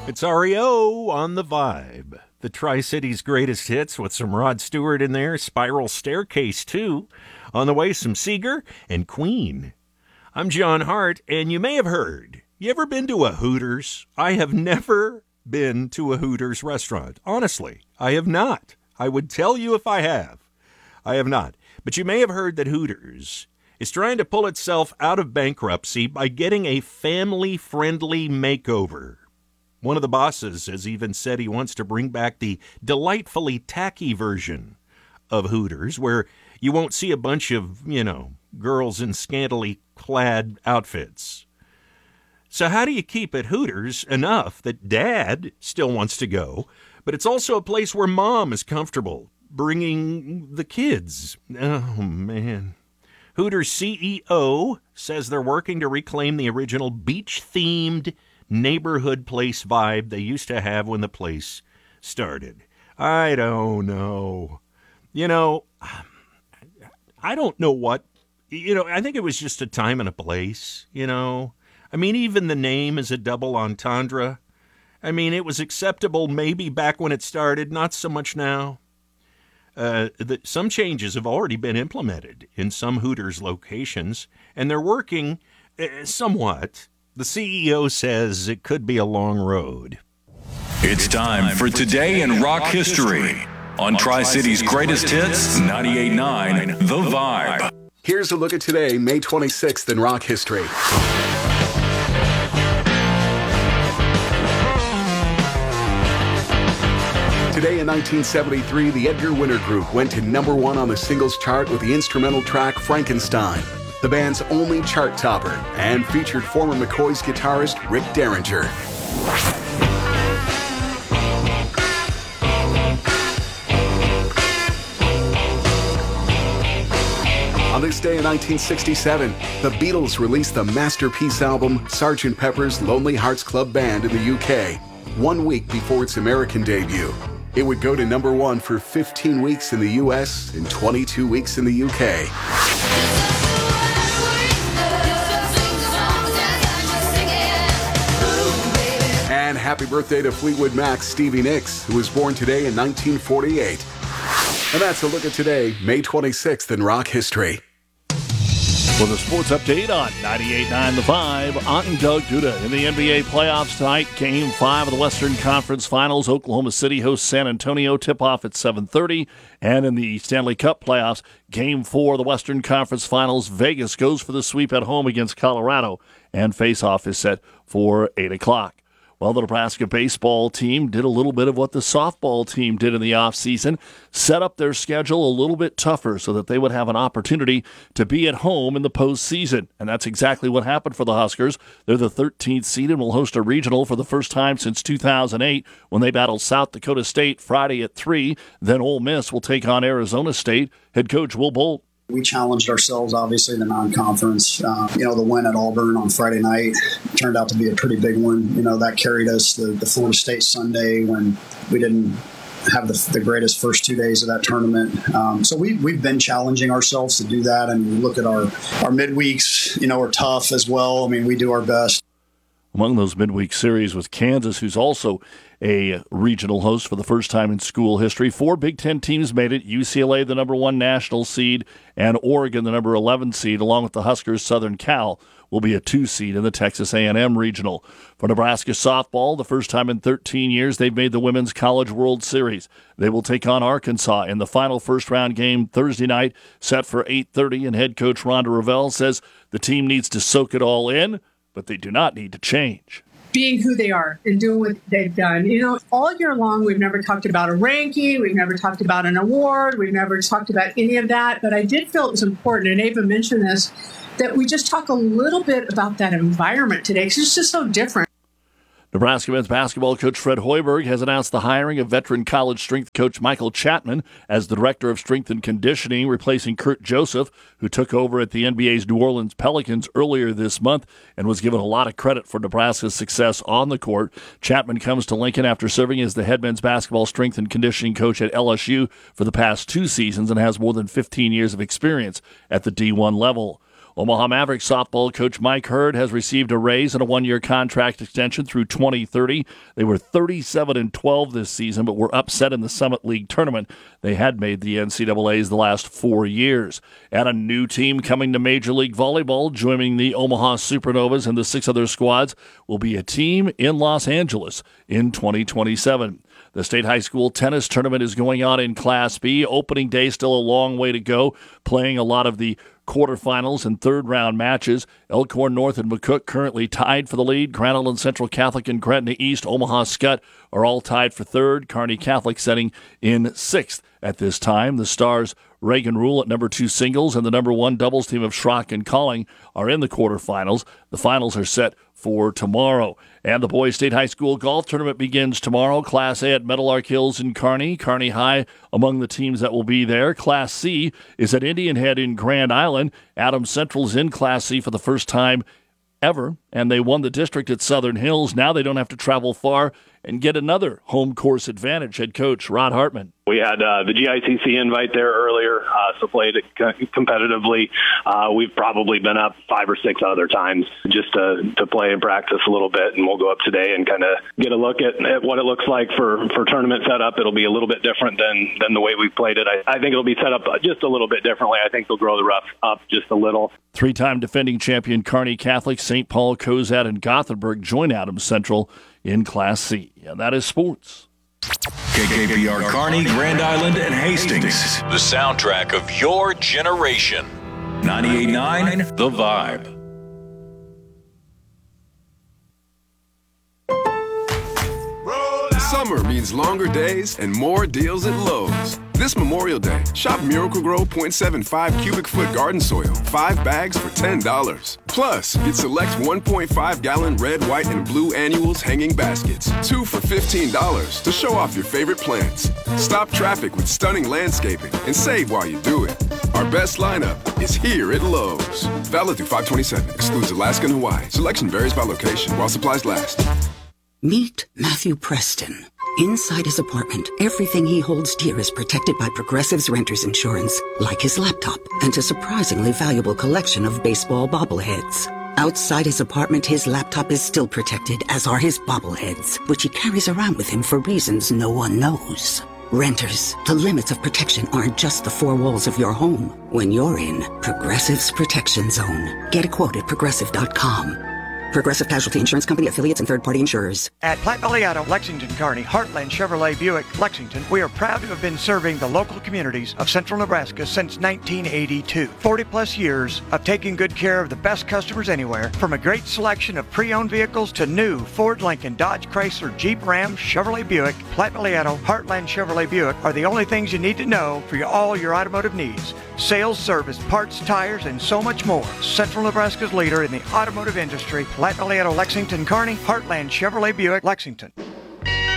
It's REO on the Vibe. The Tri-City's greatest hits with some Rod Stewart in there. Spiral Staircase, too. On the way, some Seeger and Queen. I'm John Hart, and you may have heard. You ever been to a Hooters? I have never been to a Hooters restaurant. Honestly, I have not. I would tell you if I have. I have not. But you may have heard that Hooters is trying to pull itself out of bankruptcy by getting a family-friendly makeover. One of the bosses has even said he wants to bring back the delightfully tacky version of Hooters, where you won't see a bunch of, girls in scantily clad outfits. So how do you keep it Hooters enough that Dad still wants to go, but it's also a place where Mom is comfortable bringing the kids? Oh, man. Hooters CEO says they're working to reclaim the original beach-themed neighborhood place vibe they used to have when the place started. I don't know. I don't know what. I think it was just a time and a place, I mean, even the name is a double entendre. I mean, it was acceptable maybe back when it started, not so much now. Some changes have already been implemented in some Hooters locations, and they're working somewhat. The CEO says it could be a long road. It's time for Today in Rock History on Tri-City's greatest hits, 98.9 The Vibe. Here's a look at today, May 26th in rock history. Today in 1973, the Edgar Winter Group went to number 1 on the singles chart with the instrumental track Frankenstein, the band's only chart topper, and featured former McCoy's guitarist Rick Derringer. On this day in 1967, the Beatles released the masterpiece album Sgt. Pepper's Lonely Hearts Club Band in the UK, 1 week before its American debut. It would go to number 1 for 15 weeks in the US and 22 weeks in the UK. And happy birthday to Fleetwood Mac's Stevie Nicks, who was born today in 1948. And that's a look at today, May 26th in rock history. With a sports update on 98.9 The Vibe, Ant and Doug Duda in the NBA playoffs tonight. Game 5 of the Western Conference Finals. Oklahoma City hosts San Antonio. Tip-off at 7:30. And in the Stanley Cup playoffs, Game 4 of the Western Conference Finals. Vegas goes for the sweep at home against Colorado. And face-off is set for 8 o'clock. Well, the Nebraska baseball team did a little bit of what the softball team did in the offseason, set up their schedule a little bit tougher so that they would have an opportunity to be at home in the postseason. And that's exactly what happened for the Huskers. They're the 13th seed and will host a regional for the first time since 2008 when they battle South Dakota State Friday at 3. Then Ole Miss will take on Arizona State. Head coach Will Bolt. We challenged ourselves, obviously, in the non-conference. The win at Auburn on Friday night turned out to be a pretty big one. That carried us the Florida State Sunday when we didn't have the greatest first 2 days of that tournament. So we've been challenging ourselves to do that. And we look at our midweeks, are tough as well. I mean, we do our best. Among those midweek series was Kansas, who's also a regional host for the first time in school history. 4 Big Ten teams made it. UCLA, the number 1 national seed, and Oregon, the number 11 seed, along with the Huskers. Southern Cal will be a 2 seed in the Texas A&M regional. For Nebraska softball, the first time in 13 years, they've made the Women's College World Series. They will take on Arkansas in the final first-round game Thursday night, set for 8:30, and head coach Rhonda Revelle says the team needs to soak it all in, but they do not need to change. Being who they are and doing what they've done. All year long, we've never talked about a ranking. We've never talked about an award. We've never talked about any of that. But I did feel it was important, and Ava mentioned this, that we just talk a little bit about that environment today because it's just so different. Nebraska men's basketball coach Fred Hoiberg has announced the hiring of veteran college strength coach Michael Chapman as the director of strength and conditioning, replacing Kurt Joseph, who took over at the NBA's New Orleans Pelicans earlier this month and was given a lot of credit for Nebraska's success on the court. Chapman comes to Lincoln after serving as the head men's basketball strength and conditioning coach at LSU for the past 2 seasons and has more than 15 years of experience at the D1 level. Omaha Mavericks softball coach Mike Hurd has received a raise and a one-year contract extension through 2030. They were 37-12 this season, but were upset in the Summit League tournament. They had made the NCAAs the last 4 years. And a new team coming to Major League Volleyball, joining the Omaha Supernovas and the 6 other squads, will be a team in Los Angeles in 2027. The state high school tennis tournament is going on in Class B. Opening day still a long way to go, playing a lot of the quarterfinals and third-round matches. Elkhorn North and McCook currently tied for the lead. Grand Island Central Catholic and Gretna East, Omaha Skutt are all tied for third. Kearney Catholic setting in sixth at this time. The Stars' Reagan Rule at number 2 singles and the number 1 doubles team of Schrock and Calling are in the quarterfinals. The finals are set for tomorrow. And the boys' state high school golf tournament begins tomorrow. Class A at Meadowlark Hills in Kearney. Kearney High among the teams that will be there. Class C is at Indian Head in Grand Island. Adams Central's in Class C for the first time ever, and they won the district at Southern Hills. Now they don't have to travel far and get another home course advantage. Head coach Rod Hartman. We had the GICC invite there earlier, so played it competitively. We've probably been up 5 or 6 other times just to play and practice a little bit, and we'll go up today and kind of get a look at what it looks like for tournament setup. It'll be a little bit different than the way we played it. I think it'll be set up just a little bit differently. I think they'll grow the rough up just a little. 3-time defending champion Kearney Catholic, St. Paul, Cozad, and Gothenburg join Adams Central in Class C. And that is sports. KKPR Kearney, Grand Island, and Hastings. The soundtrack of your generation. 98.9 The Vibe. Summer means longer days and more deals at Lowe's. This Memorial Day, shop Miracle-Gro 0.75 cubic foot garden soil, 5 bags for $10. Plus, get select 1.5 gallon red, white, and blue annuals hanging baskets, 2 for $15 to show off your favorite plants. Stop traffic with stunning landscaping and save while you do it. Our best lineup is here at Lowe's. Valid through 5/27, excludes Alaska and Hawaii. Selection varies by location while supplies last. Meet Matthew Preston. Inside his apartment, everything he holds dear is protected by Progressive's Renter's Insurance, like his laptop and a surprisingly valuable collection of baseball bobbleheads. Outside his apartment, his laptop is still protected, as are his bobbleheads, which he carries around with him for reasons no one knows. Renters, the limits of protection aren't just the 4 walls of your home. When you're in Progressive's Protection Zone, get a quote at Progressive.com. Progressive Casualty Insurance Company, affiliates, and third-party insurers. At Platte Valley Auto, Lexington, Kearney, Heartland Chevrolet Buick, Lexington, we are proud to have been serving the local communities of central Nebraska since 1982. 40-plus years of taking good care of the best customers anywhere, from a great selection of pre-owned vehicles to new Ford, Lincoln, Dodge, Chrysler, Jeep, Ram, Chevrolet Buick. Platte Valley Auto, Heartland Chevrolet Buick are the only things you need to know for all your automotive needs. Sales, service, parts, tires, and so much more. Central Nebraska's leader in the automotive industry, Platte Valley Auto, Lexington, Kearney, Heartland Chevrolet Buick, Lexington.